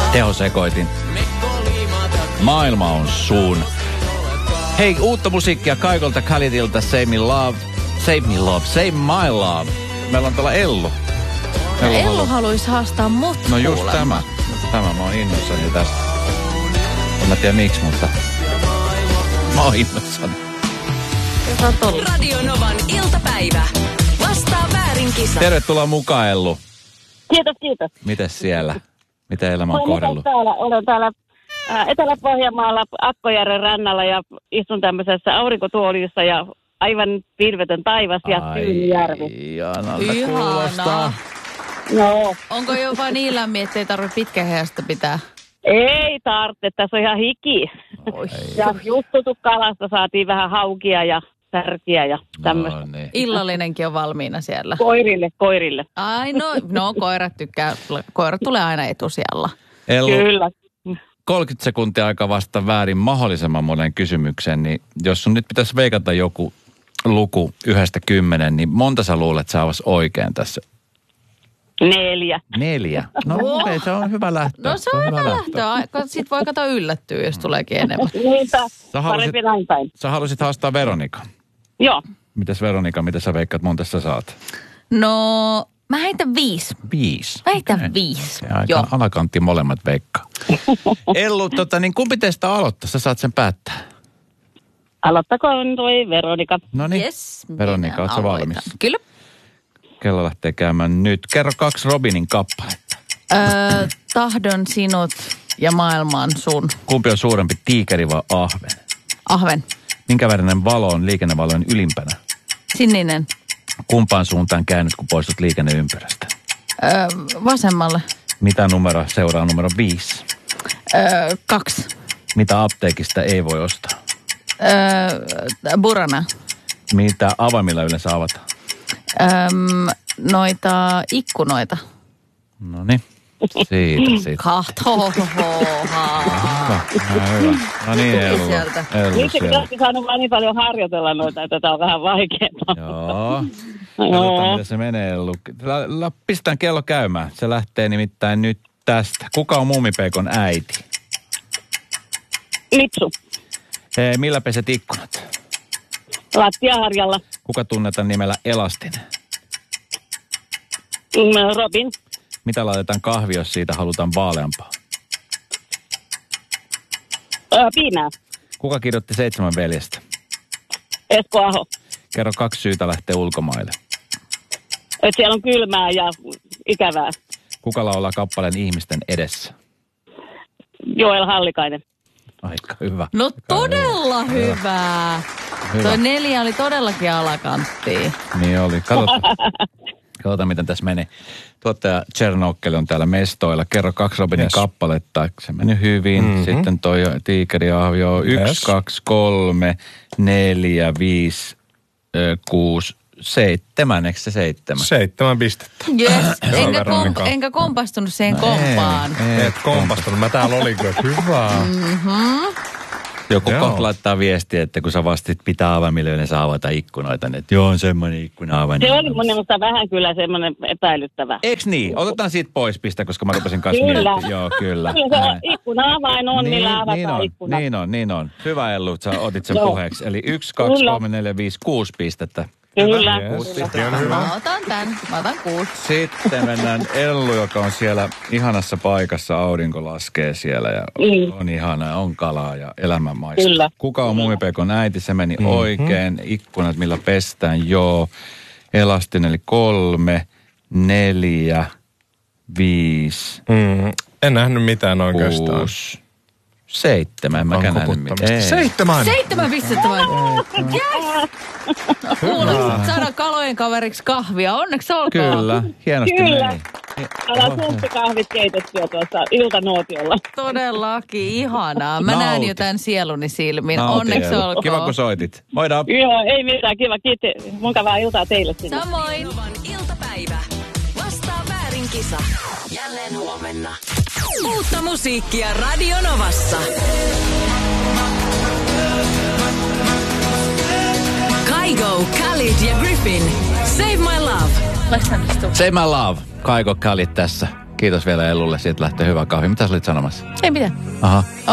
Tehosekoitin. Maailma on sun. Hei, uutta musiikkia Kaikolta Khalidilta, Save Me Love, Save My Love. Meillä on tuolla Ellu. Ellu haluaisi haastaa mut. No just tämä. Mä oon innoissani tästä. En mä tiedä miksi, mutta mä oon innoissani. Radio Novan iltapäivä. Vastaa väärin kisa. Tervetuloa mukaan, Ellu. Kiitos. Mites siellä? Miten elämä on kohdellut? Olen täällä Etelä-Pohjanmaalla Akkojärven rannalla ja istun tämmöisessä aurinkotuolissa ja aivan pilvetön taivas ja Tyynijärvi. Ihanaa. No. Onko jopa niin lämmin, ettei tarvitse pitkäheästä pitää? Ei tarvitse, tässä on ihan hiki. Ja just kalasta saatiin vähän haukia ja särkiä ja tämmöistä. No niin. Illallinenkin on valmiina siellä. Koirille. Ai no koirat tykkää. Koirat tulee aina etusijalla. Ellu, Kyllä. 30 sekuntia aikaa vasta väärin mahdollisimman monen kysymykseen, niin jos sun nyt pitäisi veikata joku luku 1–10, niin monta sä luulet saavasi oikein tässä? 4. No okei, se on hyvä lähtö. No se on hyvä lähtö. Sitten voi kato yllättyä, jos tuleekin enemmän. Niinpä, parempi näin päin. Sä halusit haastaa Veronika. Joo. Mitäs Veronika, mitä sä veikkaat, monta sä saat? No, mä heitän 5. 5. Mä heitän 5. Aika alakantti molemmat veikkaa. Ellu, niin kumpi teistä aloittaa? Sä saat sen päättää. Aloittakoon toi Veronika. No niin, Yes, Veronika, oot sä valmis? Kyllä. Kello lähtee käymään nyt. Kerro 2 Robinin kappaletta. Tahdon sinut ja maailman sun. Kumpi on suurempi, tiikeri vai ahven? Ahven. Minkä värinen valo on liikennevalojen ylimpänä? Sininen. Kumpaan suuntaan käännyt, kun poistut liikenneympyrästä? Vasemmalle. Mitä numero seuraa numero 5? 2. Mitä apteekista ei voi ostaa? Burana. Mitä avaimilla yleensä avataan? Noita ikkunoita. No niin, siitä. Hyvä. No niin, Ellu. Nyt pitäisi saanut vaan niin paljon harjoitella noita, että tämä on vähän vaikeaa. Joo. Katsotaan, miten se menee, Ellu. Pistetään kello käymään. Se lähtee nimittäin nyt tästä. Kuka on Muumipeikon äiti? Lipsu. Millä peset ikkunat? Lattiaharjalla. Kuka tunnetaan nimellä Elastinen? Robin. Mitä laitetaan kahvi, jos siitä halutaan vaaleampaa? Piimää. Kuka kirjoitti 7 veljestä? Esko Aho. Kerro 2 syytä lähtee ulkomaille. Et siellä on kylmää ja ikävää. Kuka laulaa kappaleen ihmisten edessä? Joel Hallikainen. Aika hyvä. No todella hyvä. Tuo 4 oli todellakin alakanttia. Niin oli. Katsotaan, miten tässä meni. Tuottaja Chernokkeli on täällä mestoilla. Kerro 2 Robinin kappaletta. Se meni hyvin. Mm-hmm. Sitten toi Tiikeri Ahvio. 1, 2, 3, 4, 5, 6, 7. Eikö se 7? 7 pistettä. Yes. Enkä kompastunut siihen kompaan. Et kompastunut. Mä täällä olin kyllä. Hyvä. Joku kohta laittaa viestiä, että kun sä vastit pitää avaimille yleensä avata ikkunoita, niin että joo, on semmoinen ikkuna avain. Se oli minusta vähän kyllä semmoinen epäilyttävä. Eiks niin? Otetaan siitä pois pistä, koska mä rupesin kanssa miettimään. Joo, kyllä. Kyllä se ikkuna avain on, millä avataan ikkuna. Niin on. Hyvä, Ellu, että sä otit sen puheeksi. Eli 1, 2, 3, 4, 5, 6 pistettä. Kyllä. Mä otan tämän. Mä otan 6. Sitten mennään Ellu, joka on siellä ihanassa paikassa. Aurinko laskee siellä ja on ihanaa, on kalaa ja elämänmaista. Kyllä. Kuka on Muumipeikon äiti? Se meni oikein. Ikkunat, millä pestään, joo. Elastinen, eli 3, 4, 5. En nähnyt mitään oikeastaan. 6, 7. Mäkään nähnyt mitään. 7! 7 pistettä vai? Yes! Kuulosti saada kalojen kaveriksi kahvia. Onneksi olkoon. Kyllä, hienosti Kyllä. meni. Ollaan sumppikahvit keitettyä tuossa iltanuotiolla. Todellakin ihanaa. Mä näen jo tämän sieluni silmin. Onneksi olkoon. Kiva, kun soitit. Moida. Joo, ei mitään. Kiva. Kiitos. Mukavaa iltaa teille sinne. Samoin. Novan iltapäivä. Vastaa väärin kisa. Jälleen huomenna. Uutta musiikkia Radio Novassa. Kygo, Khalid ja Griffin. Save My Love. Save My Love. Kygo Khalid tässä. Kiitos vielä Ellulle, siitä lähtee hyvä kahvi. Mitä sä olit sanomassa? Ei mitään. Aha.